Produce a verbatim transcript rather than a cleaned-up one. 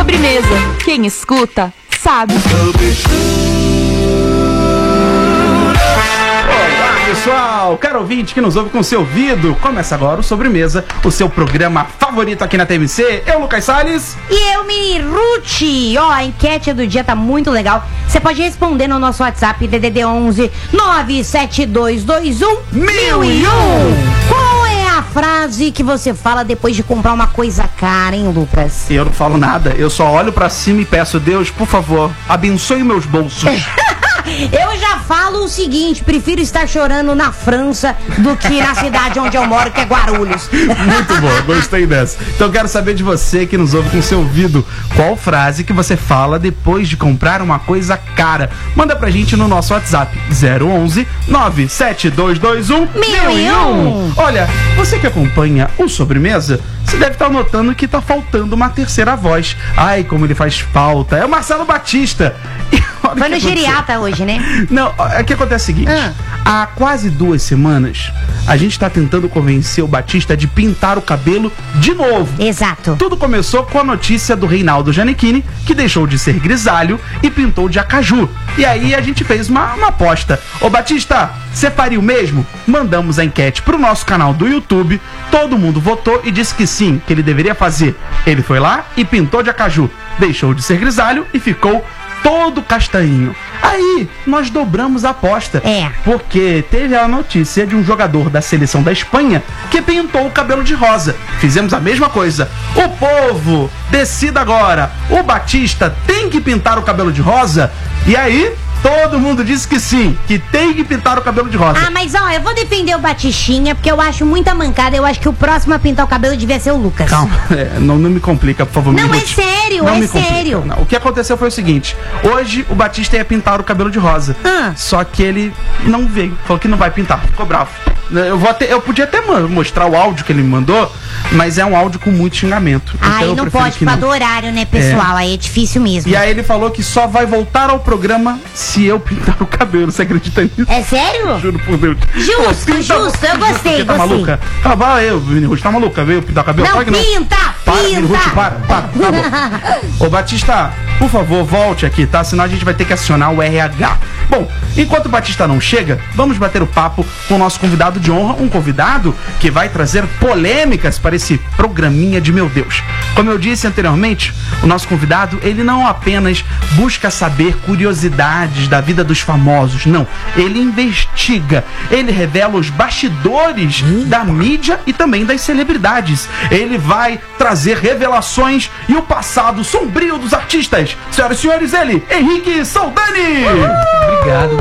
Sobremesa. Quem escuta, sabe. Pessoal, caro ouvinte que nos ouve com seu ouvido, começa agora o Sobremesa, o seu programa favorito aqui na T M C. Eu, Lucas Salles. E eu, Mini Ruth. Ó, a enquete do dia tá muito legal. Você pode responder no nosso WhatsApp, D D D onze nove sete dois dois um mil e um. Qual é a frase que você fala depois de comprar uma coisa cara, hein, Lucas? Eu não falo nada, eu só olho pra cima e peço, Deus, por favor, abençoe meus bolsos. Eu já falo o seguinte, prefiro estar chorando na França do que na cidade onde eu moro, que é Guarulhos. Muito bom, gostei dessa. Então quero saber de você que nos ouve com seu ouvido, qual frase que você fala depois de comprar uma coisa cara? Manda pra gente no nosso WhatsApp, zero onze nove sete dois dois um mil e um. Olha, você que acompanha o Sobremesa, você deve estar notando que tá faltando uma terceira voz. Ai, como ele faz falta. É o Marcelo Batista. Foi no geriata hoje, né? Não, o que acontece é o seguinte, ah. há quase duas semanas a gente tá tentando convencer o Batista de pintar o cabelo de novo. Exato. Tudo começou com a notícia do Reinaldo Gianecchini, que deixou de ser grisalho e pintou de acaju. E aí a gente fez uma, uma aposta. Ô Batista, você faria o mesmo? Mandamos a enquete pro nosso canal do YouTube, todo mundo votou e disse que sim, que ele deveria fazer. Ele foi lá e pintou de acaju, deixou de ser grisalho e ficou todo castanho. Aí, nós dobramos a aposta. É. Porque teve a notícia de um jogador da seleção da Espanha que pintou o cabelo de rosa. Fizemos a mesma coisa. O povo, decida agora. O Batista tem que pintar o cabelo de rosa? E aí, todo mundo disse que sim, que tem que pintar o cabelo de rosa. Ah, mas ó, eu vou defender o Batistinha, porque eu acho muita mancada. Eu acho que o próximo a pintar o cabelo devia ser o Lucas. Calma, é, não, não me complica, por favor. Não, é sério, não é me complica. sério. Não, o que aconteceu foi o seguinte, hoje o Batista ia pintar o cabelo de rosa, ah. só que ele não veio, falou que não vai pintar, ficou bravo. Eu, vou até, eu podia até mostrar o áudio que ele me mandou, mas é um áudio com muito xingamento. Aí então não pode, por causa do horário, né, pessoal? É. Aí é difícil mesmo. E aí ele falou que só vai voltar ao programa se eu pintar o cabelo. Você acredita nisso? É sério? Juro por Deus. Justo, Pô, justo, eu gostei, tá gostei. Maluca? Ah, vai eu, Mini Ruth, tá maluca? Veio pintar o cabelo? Não, para pinta, não. pinta. Para, Mini Ruth, para, para, tá bom. Ô, Batista, por favor, volte aqui, tá? Senão a gente vai ter que acionar o R H. Bom, enquanto o Batista não chega, vamos bater o papo com o nosso convidado de honra, um convidado que vai trazer polêmicas para esse programinha de meu Deus. Como eu disse anteriormente, o nosso convidado, ele não apenas busca saber curiosidades da vida dos famosos, não. Ele investiga, ele revela os bastidores da mídia e também das celebridades. Ele vai trazer revelações e o passado sombrio dos artistas. Senhoras e senhores, ele, Henrique Soldani! Obrigado,